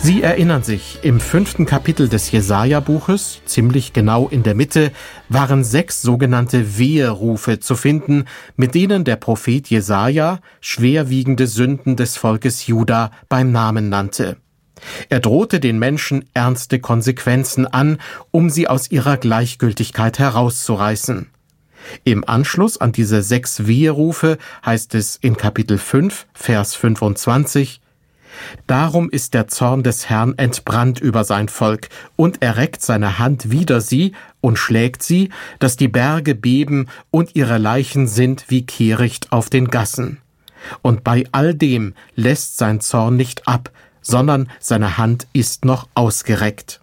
Sie erinnern sich, im 5. Kapitel des Jesaja-Buches, ziemlich genau in der Mitte, waren 6 sogenannte Weherufe zu finden, mit denen der Prophet Jesaja schwerwiegende Sünden des Volkes Juda beim Namen nannte. Er drohte den Menschen ernste Konsequenzen an, um sie aus ihrer Gleichgültigkeit herauszureißen. Im Anschluss an diese 6 Weherufe heißt es in Kapitel 5, Vers 25: Darum ist der Zorn des Herrn entbrannt über sein Volk, und er reckt seine Hand wider sie und schlägt sie, dass die Berge beben und ihre Leichen sind wie Kehricht auf den Gassen. Und bei all dem lässt sein Zorn nicht ab, sondern seine Hand ist noch ausgereckt.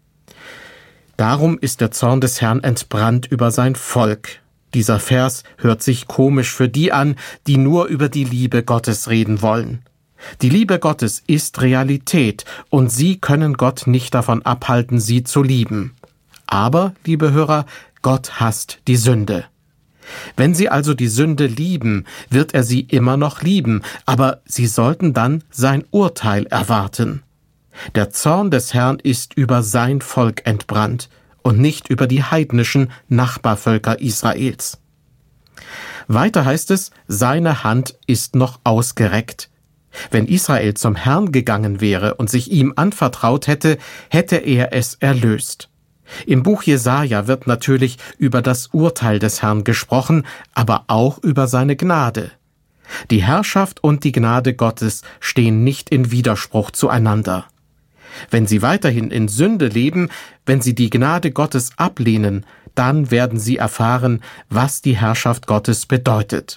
Darum ist der Zorn des Herrn entbrannt über sein Volk. Dieser Vers hört sich komisch für die an, die nur über die Liebe Gottes reden wollen. Die Liebe Gottes ist Realität und Sie können Gott nicht davon abhalten, sie zu lieben. Aber, liebe Hörer, Gott hasst die Sünde. Wenn Sie also die Sünde lieben, wird er sie immer noch lieben, aber Sie sollten dann sein Urteil erwarten. Der Zorn des Herrn ist über sein Volk entbrannt und nicht über die heidnischen Nachbarvölker Israels. Weiter heißt es, seine Hand ist noch ausgereckt. Wenn Israel zum Herrn gegangen wäre und sich ihm anvertraut hätte, hätte er es erlöst. Im Buch Jesaja wird natürlich über das Urteil des Herrn gesprochen, aber auch über seine Gnade. Die Herrschaft und die Gnade Gottes stehen nicht in Widerspruch zueinander. Wenn sie weiterhin in Sünde leben, wenn sie die Gnade Gottes ablehnen, dann werden sie erfahren, was die Herrschaft Gottes bedeutet.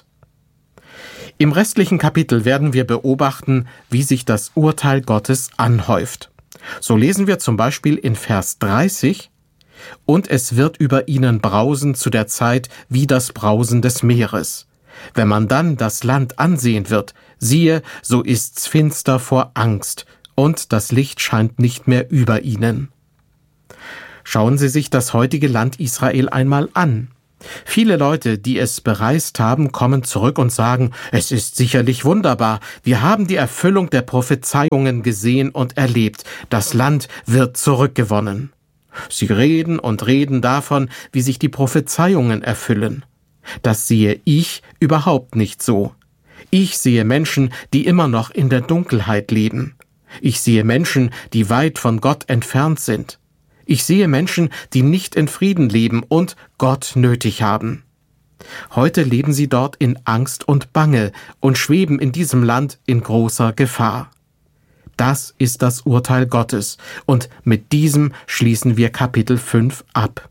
Im restlichen Kapitel werden wir beobachten, wie sich das Urteil Gottes anhäuft. So lesen wir zum Beispiel in Vers 30: Und es wird über ihnen brausen zu der Zeit wie das Brausen des Meeres. Wenn man dann das Land ansehen wird, siehe, so ist's finster vor Angst, und das Licht scheint nicht mehr über ihnen. Schauen Sie sich das heutige Land Israel einmal an. Viele Leute, die es bereist haben, kommen zurück und sagen, es ist sicherlich wunderbar, wir haben die Erfüllung der Prophezeiungen gesehen und erlebt, das Land wird zurückgewonnen. Sie reden und reden davon, wie sich die Prophezeiungen erfüllen. Das sehe ich überhaupt nicht so. Ich sehe Menschen, die immer noch in der Dunkelheit leben. Ich sehe Menschen, die weit von Gott entfernt sind. Ich sehe Menschen, die nicht in Frieden leben und Gott nötig haben. Heute leben sie dort in Angst und Bange und schweben in diesem Land in großer Gefahr. Das ist das Urteil Gottes, und mit diesem schließen wir Kapitel 5 ab.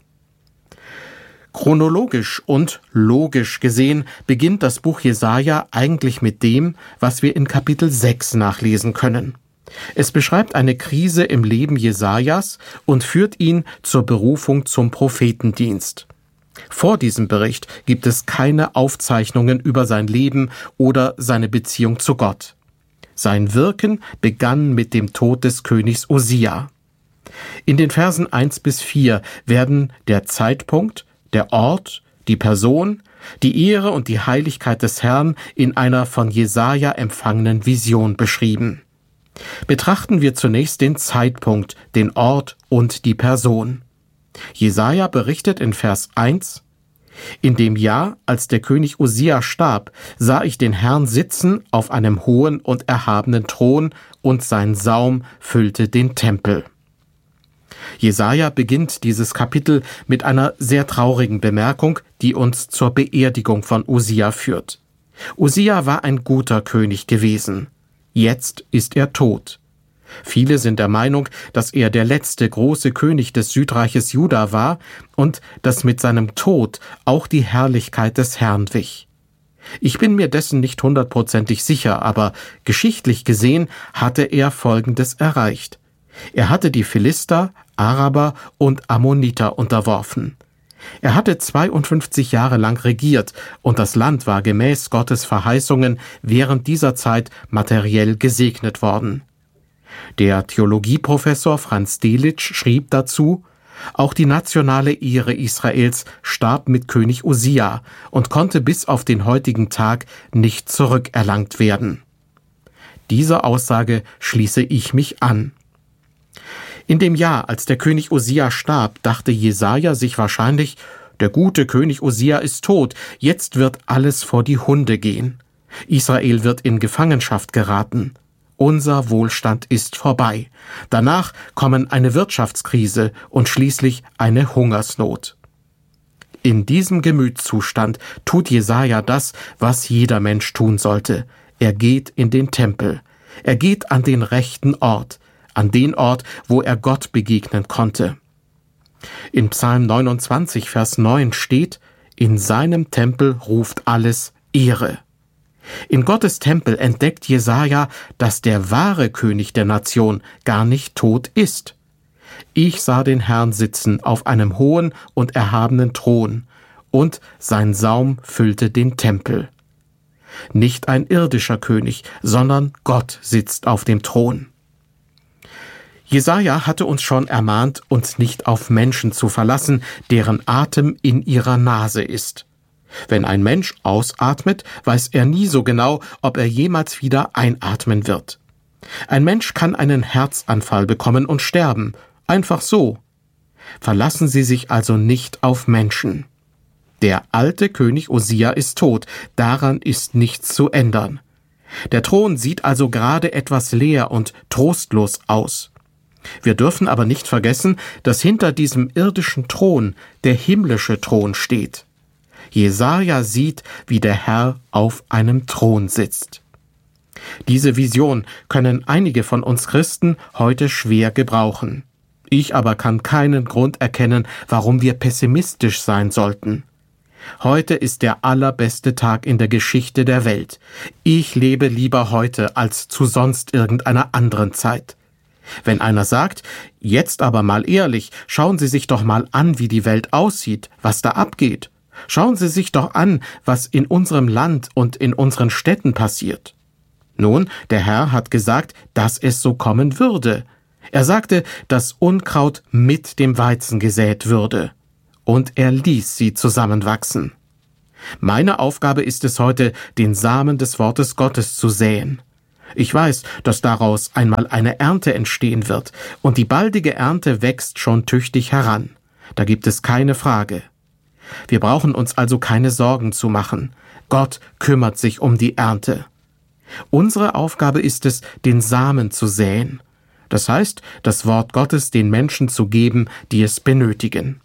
Chronologisch und logisch gesehen beginnt das Buch Jesaja eigentlich mit dem, was wir in Kapitel 6 nachlesen können. Es beschreibt eine Krise im Leben Jesajas und führt ihn zur Berufung zum Prophetendienst. Vor diesem Bericht gibt es keine Aufzeichnungen über sein Leben oder seine Beziehung zu Gott. Sein Wirken begann mit dem Tod des Königs Usia. In den Versen 1 bis 4 werden der Zeitpunkt, der Ort, die Person, die Ehre und die Heiligkeit des Herrn in einer von Jesaja empfangenen Vision beschrieben. Betrachten wir zunächst den Zeitpunkt, den Ort und die Person. Jesaja berichtet in Vers 1: In dem Jahr, als der König Usia starb, sah ich den Herrn sitzen auf einem hohen und erhabenen Thron, und sein Saum füllte den Tempel. Jesaja beginnt dieses Kapitel mit einer sehr traurigen Bemerkung, die uns zur Beerdigung von Usia führt. Usia war ein guter König gewesen. Jetzt ist er tot. Viele sind der Meinung, dass er der letzte große König des Südreiches Juda war und dass mit seinem Tod auch die Herrlichkeit des Herrn wich. Ich bin mir dessen nicht 100% sicher, aber geschichtlich gesehen hatte er Folgendes erreicht. Er hatte die Philister, Araber und Ammoniter unterworfen. Er hatte 52 Jahre lang regiert und das Land war gemäß Gottes Verheißungen während dieser Zeit materiell gesegnet worden. Der Theologieprofessor Franz Delitzsch schrieb dazu: Auch die nationale Ehre Israels starb mit König Usia und konnte bis auf den heutigen Tag nicht zurückerlangt werden. Dieser Aussage schließe ich mich an. In dem Jahr, als der König Usia starb, dachte Jesaja sich wahrscheinlich, der gute König Usia ist tot, jetzt wird alles vor die Hunde gehen. Israel wird in Gefangenschaft geraten. Unser Wohlstand ist vorbei. Danach kommen eine Wirtschaftskrise und schließlich eine Hungersnot. In diesem Gemütszustand tut Jesaja das, was jeder Mensch tun sollte. Er geht in den Tempel. Er geht an den rechten Ort, an den Ort, wo er Gott begegnen konnte. In Psalm 29, Vers 9 steht, in seinem Tempel ruft alles Ehre. In Gottes Tempel entdeckt Jesaja, dass der wahre König der Nation gar nicht tot ist. Ich sah den Herrn sitzen auf einem hohen und erhabenen Thron, und sein Saum füllte den Tempel. Nicht ein irdischer König, sondern Gott sitzt auf dem Thron. Jesaja hatte uns schon ermahnt, uns nicht auf Menschen zu verlassen, deren Atem in ihrer Nase ist. Wenn ein Mensch ausatmet, weiß er nie so genau, ob er jemals wieder einatmen wird. Ein Mensch kann einen Herzanfall bekommen und sterben, einfach so. Verlassen Sie sich also nicht auf Menschen. Der alte König Usia ist tot, daran ist nichts zu ändern. Der Thron sieht also gerade etwas leer und trostlos aus. Wir dürfen aber nicht vergessen, dass hinter diesem irdischen Thron der himmlische Thron steht. Jesaja sieht, wie der Herr auf einem Thron sitzt. Diese Vision können einige von uns Christen heute schwer gebrauchen. Ich aber kann keinen Grund erkennen, warum wir pessimistisch sein sollten. Heute ist der allerbeste Tag in der Geschichte der Welt. Ich lebe lieber heute als zu sonst irgendeiner anderen Zeit. Wenn einer sagt, jetzt aber mal ehrlich, schauen Sie sich doch mal an, wie die Welt aussieht, was da abgeht. Schauen Sie sich doch an, was in unserem Land und in unseren Städten passiert. Nun, der Herr hat gesagt, dass es so kommen würde. Er sagte, dass Unkraut mit dem Weizen gesät würde. Und er ließ sie zusammenwachsen. Meine Aufgabe ist es heute, den Samen des Wortes Gottes zu säen. Ich weiß, dass daraus einmal eine Ernte entstehen wird, und die baldige Ernte wächst schon tüchtig heran. Da gibt es keine Frage. Wir brauchen uns also keine Sorgen zu machen. Gott kümmert sich um die Ernte. Unsere Aufgabe ist es, den Samen zu säen. Das heißt, das Wort Gottes den Menschen zu geben, die es benötigen.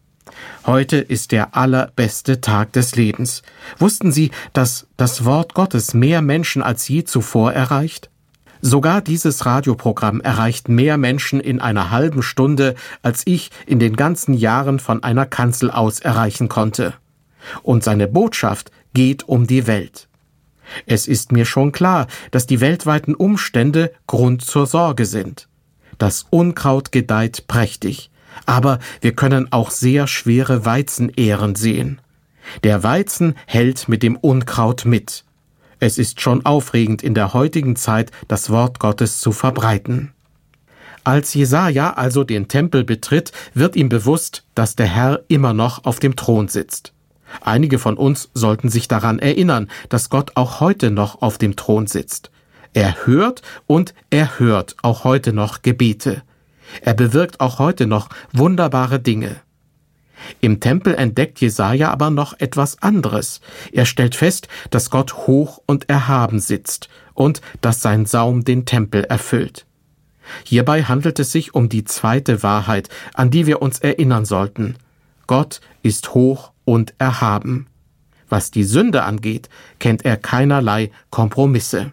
Heute ist der allerbeste Tag des Lebens. Wussten Sie, dass das Wort Gottes mehr Menschen als je zuvor erreicht? Sogar dieses Radioprogramm erreicht mehr Menschen in einer halben Stunde, als ich in den ganzen Jahren von einer Kanzel aus erreichen konnte. Und seine Botschaft geht um die Welt. Es ist mir schon klar, dass die weltweiten Umstände Grund zur Sorge sind. Das Unkraut gedeiht prächtig, aber wir können auch sehr schwere Weizenähren sehen. Der Weizen hält mit dem Unkraut mit. Es ist schon aufregend, in der heutigen Zeit das Wort Gottes zu verbreiten. Als Jesaja also den Tempel betritt, wird ihm bewusst, dass der Herr immer noch auf dem Thron sitzt. Einige von uns sollten sich daran erinnern, dass Gott auch heute noch auf dem Thron sitzt. Er hört und er hört auch heute noch Gebete. Er bewirkt auch heute noch wunderbare Dinge. Im Tempel entdeckt Jesaja aber noch etwas anderes. Er stellt fest, dass Gott hoch und erhaben sitzt und dass sein Saum den Tempel erfüllt. Hierbei handelt es sich um die zweite Wahrheit, an die wir uns erinnern sollten. Gott ist hoch und erhaben. Was die Sünde angeht, kennt er keinerlei Kompromisse.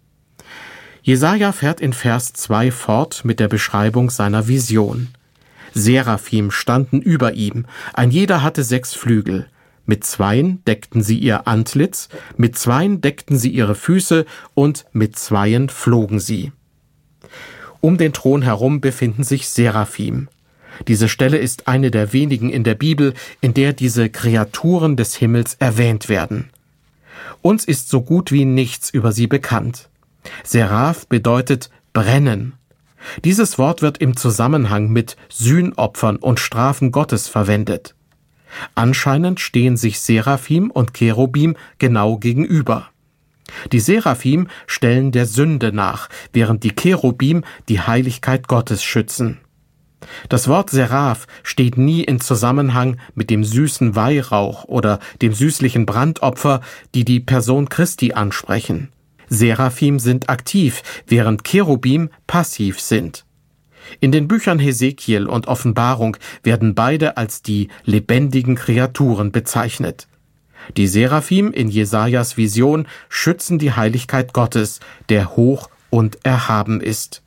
Jesaja fährt in Vers 2 fort mit der Beschreibung seiner Vision. Seraphim standen über ihm, ein jeder hatte 6 Flügel. Mit 2 deckten sie ihr Antlitz, mit 2 deckten sie ihre Füße und mit 2 flogen sie. Um den Thron herum befinden sich Seraphim. Diese Stelle ist eine der wenigen in der Bibel, in der diese Kreaturen des Himmels erwähnt werden. Uns ist so gut wie nichts über sie bekannt. Seraph bedeutet brennen. Dieses Wort wird im Zusammenhang mit Sühnopfern und Strafen Gottes verwendet. Anscheinend stehen sich Seraphim und Cherubim genau gegenüber. Die Seraphim stellen der Sünde nach, während die Cherubim die Heiligkeit Gottes schützen. Das Wort Seraph steht nie in Zusammenhang mit dem süßen Weihrauch oder dem süßlichen Brandopfer, die die Person Christi ansprechen. Seraphim sind aktiv, während Cherubim passiv sind. In den Büchern Hesekiel und Offenbarung werden beide als die lebendigen Kreaturen bezeichnet. Die Seraphim in Jesajas Vision schützen die Heiligkeit Gottes, der hoch und erhaben ist.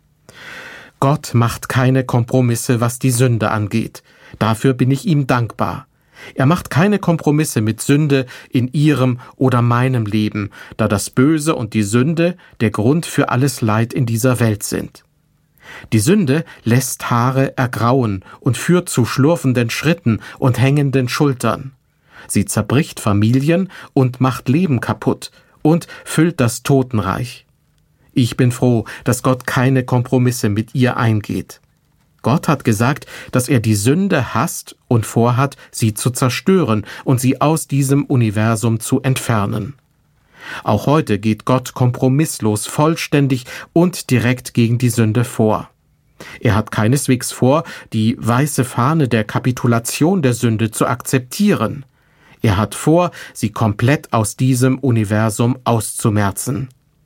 Gott macht keine Kompromisse, was die Sünde angeht. Dafür bin ich ihm dankbar. Er macht keine Kompromisse mit Sünde in ihrem oder meinem Leben, da das Böse und die Sünde der Grund für alles Leid in dieser Welt sind. Die Sünde lässt Haare ergrauen und führt zu schlurfenden Schritten und hängenden Schultern. Sie zerbricht Familien und macht Leben kaputt und füllt das Totenreich. Ich bin froh, dass Gott keine Kompromisse mit ihr eingeht. Gott hat gesagt, dass er die Sünde hasst und vorhat, sie zu zerstören und sie aus diesem Universum zu entfernen. Auch heute geht Gott kompromisslos, vollständig und direkt gegen die Sünde vor. Er hat keineswegs vor, die weiße Fahne der Kapitulation der Sünde zu akzeptieren. Er hat vor, sie komplett aus diesem Universum auszumerzen.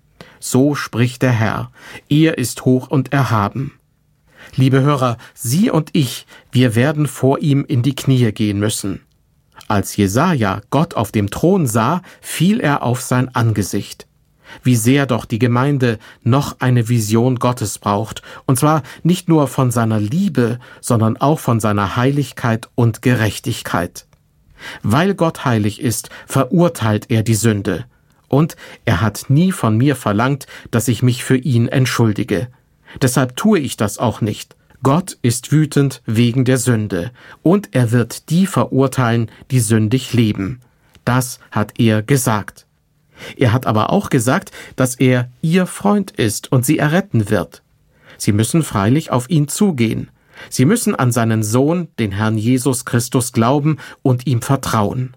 So spricht der Herr, er ist hoch und erhaben. Liebe Hörer, Sie und ich, wir werden vor ihm in die Knie gehen müssen. Als Jesaja Gott auf dem Thron sah, fiel er auf sein Angesicht. Wie sehr doch die Gemeinde noch eine Vision Gottes braucht, und zwar nicht nur von seiner Liebe, sondern auch von seiner Heiligkeit und Gerechtigkeit. Weil Gott heilig ist, verurteilt er die Sünde. Und er hat nie von mir verlangt, dass ich mich für ihn entschuldige. Deshalb tue ich das auch nicht. Gott ist wütend wegen der Sünde, und er wird die verurteilen, die sündig leben. Das hat er gesagt. Er hat aber auch gesagt, dass er ihr Freund ist und sie erretten wird. Sie müssen freilich auf ihn zugehen. Sie müssen an seinen Sohn, den Herrn Jesus Christus, glauben und ihm vertrauen.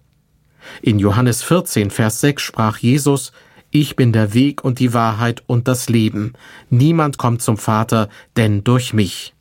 In Johannes 14, Vers 6 sprach Jesus: Ich bin der Weg und die Wahrheit und das Leben. Niemand kommt zum Vater, denn durch mich.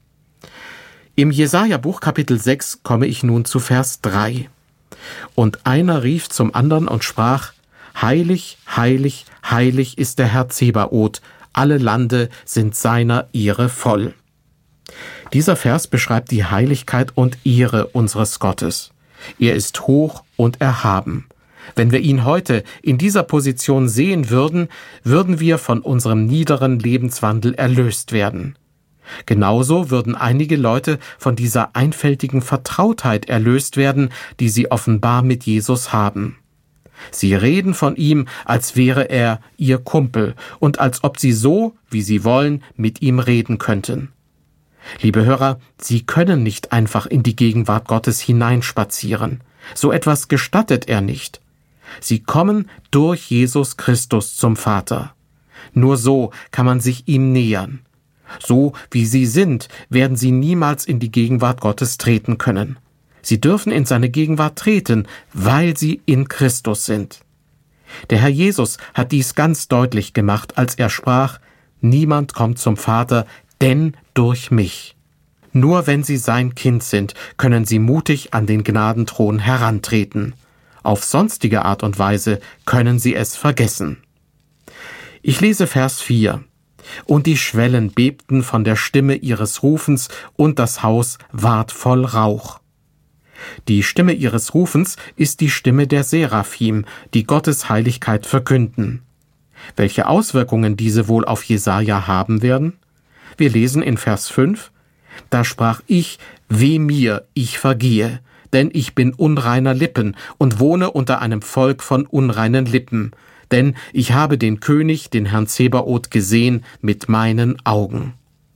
Im Jesaja-Buch Kapitel 6 komme ich nun zu Vers 3. Und einer rief zum anderen und sprach: Heilig, heilig, heilig ist der Herr Zebaoth, alle Lande sind seiner Ehre voll. Dieser Vers beschreibt die Heiligkeit und Ehre unseres Gottes. Er ist hoch und erhaben. Wenn wir ihn heute in dieser Position sehen würden, würden wir von unserem niederen Lebenswandel erlöst werden. Genauso würden einige Leute von dieser einfältigen Vertrautheit erlöst werden, die sie offenbar mit Jesus haben. Sie reden von ihm, als wäre er ihr Kumpel und als ob sie so, wie sie wollen, mit ihm reden könnten. Liebe Hörer, Sie können nicht einfach in die Gegenwart Gottes hineinspazieren. So etwas gestattet er nicht. Sie kommen durch Jesus Christus zum Vater. Nur so kann man sich ihm nähern. So wie Sie sind, werden Sie niemals in die Gegenwart Gottes treten können. Sie dürfen in seine Gegenwart treten, weil Sie in Christus sind. Der Herr Jesus hat dies ganz deutlich gemacht, als er sprach: Niemand kommt zum Vater, denn durch mich. Nur wenn Sie sein Kind sind, können Sie mutig an den Gnadenthron herantreten. Auf sonstige Art und Weise können Sie es vergessen. Ich lese Vers 4. Und die Schwellen bebten von der Stimme ihres Rufens, und das Haus ward voll Rauch. Die Stimme ihres Rufens ist die Stimme der Seraphim, die Gottes Heiligkeit verkünden. Welche Auswirkungen diese wohl auf Jesaja haben werden? Wir lesen in Vers 5: Da sprach ich: Weh mir, ich vergehe, denn ich bin unreiner Lippen und wohne unter einem Volk von unreinen Lippen, denn ich habe den König, den Herrn Zebaoth, gesehen mit meinen Augen.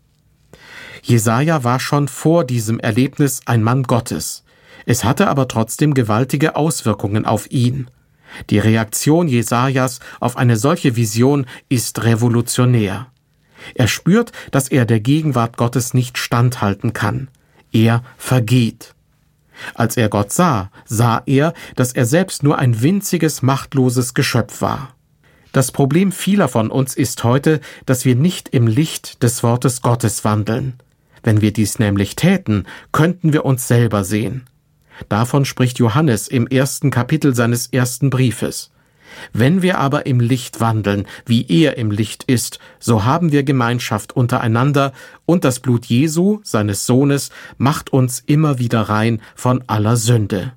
Jesaja war schon vor diesem Erlebnis ein Mann Gottes. Es hatte aber trotzdem gewaltige Auswirkungen auf ihn. Die Reaktion Jesajas auf eine solche Vision ist revolutionär. Er spürt, dass er der Gegenwart Gottes nicht standhalten kann. Er vergeht. Als er Gott sah, sah er, dass er selbst nur ein winziges, machtloses Geschöpf war. Das Problem vieler von uns ist heute, dass wir nicht im Licht des Wortes Gottes wandeln. Wenn wir dies nämlich täten, könnten wir uns selber sehen. Davon spricht Johannes im 1. Kapitel seines 1. Briefes. Wenn wir aber im Licht wandeln, wie er im Licht ist, so haben wir Gemeinschaft untereinander, und das Blut Jesu, seines Sohnes, macht uns immer wieder rein von aller Sünde.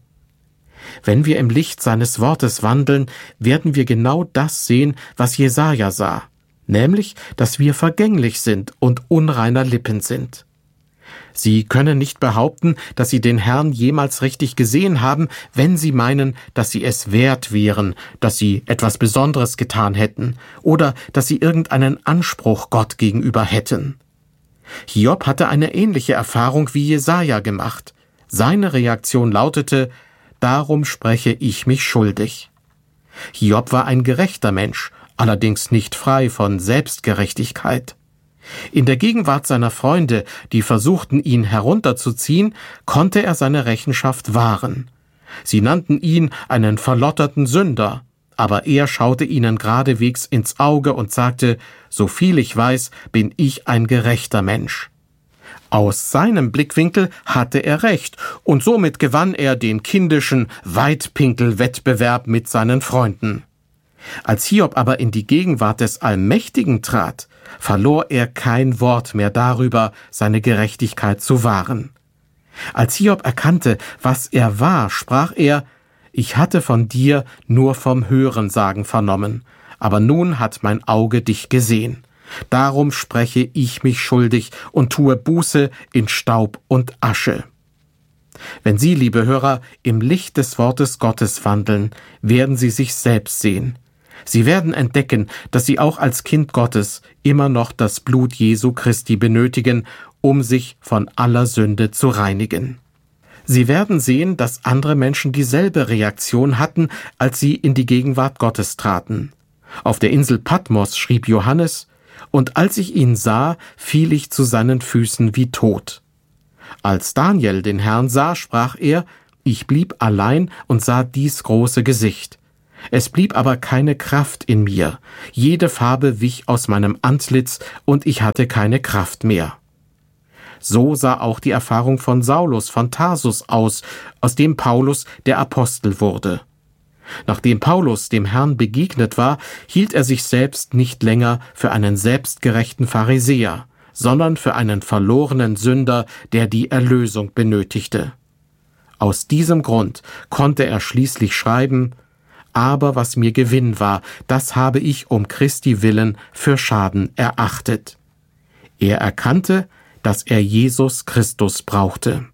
Wenn wir im Licht seines Wortes wandeln, werden wir genau das sehen, was Jesaja sah, nämlich, dass wir vergänglich sind und unreiner Lippen sind. Sie können nicht behaupten, dass Sie den Herrn jemals richtig gesehen haben, wenn Sie meinen, dass Sie es wert wären, dass Sie etwas Besonderes getan hätten oder dass Sie irgendeinen Anspruch Gott gegenüber hätten. Hiob hatte eine ähnliche Erfahrung wie Jesaja gemacht. Seine Reaktion lautete: Darum spreche ich mich schuldig. Hiob war ein gerechter Mensch, allerdings nicht frei von Selbstgerechtigkeit. In der Gegenwart seiner Freunde, die versuchten, ihn herunterzuziehen, konnte er seine Rechenschaft wahren. Sie nannten ihn einen verlotterten Sünder, aber er schaute ihnen geradewegs ins Auge und sagte: So viel ich weiß, bin ich ein gerechter Mensch. Aus seinem Blickwinkel hatte er recht, und somit gewann er den kindischen Weitpinkel-Wettbewerb mit seinen Freunden. Als Hiob aber in die Gegenwart des Allmächtigen trat, verlor er kein Wort mehr darüber, seine Gerechtigkeit zu wahren. Als Hiob erkannte, was er war, sprach er: Ich hatte von dir nur vom Hörensagen vernommen, aber nun hat mein Auge dich gesehen. Darum spreche ich mich schuldig und tue Buße in Staub und Asche. Wenn Sie, liebe Hörer, im Licht des Wortes Gottes wandeln, werden Sie sich selbst sehen. Sie werden entdecken, dass Sie auch als Kind Gottes immer noch das Blut Jesu Christi benötigen, um sich von aller Sünde zu reinigen. Sie werden sehen, dass andere Menschen dieselbe Reaktion hatten, als sie in die Gegenwart Gottes traten. Auf der Insel Patmos schrieb Johannes: Und als ich ihn sah, fiel ich zu seinen Füßen wie tot. Als Daniel den Herrn sah, sprach er: Ich blieb allein und sah dies große Gesicht. Es blieb aber keine Kraft in mir. Jede Farbe wich aus meinem Antlitz, und ich hatte keine Kraft mehr. So sah auch die Erfahrung von Saulus von Tarsus aus dem Paulus der Apostel wurde. Nachdem Paulus dem Herrn begegnet war, hielt er sich selbst nicht länger für einen selbstgerechten Pharisäer, sondern für einen verlorenen Sünder, der die Erlösung benötigte. Aus diesem Grund konnte er schließlich schreiben: Aber was mir Gewinn war, das habe ich um Christi willen für Schaden erachtet. Er erkannte, dass er Jesus Christus brauchte.